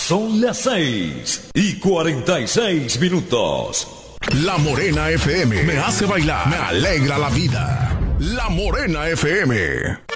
Son las 6:46. La Morena FM me hace bailar, me alegra la vida. La Morena FM.